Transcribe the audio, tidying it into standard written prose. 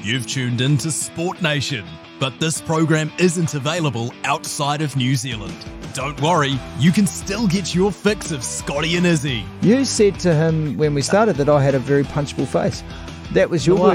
You've tuned in to Sport Nation, but this program isn't available outside of New Zealand. Don't worry, you can still get your fix of Scotty and Izzy. You said to him when we started that I had a very punchable face. That was your word.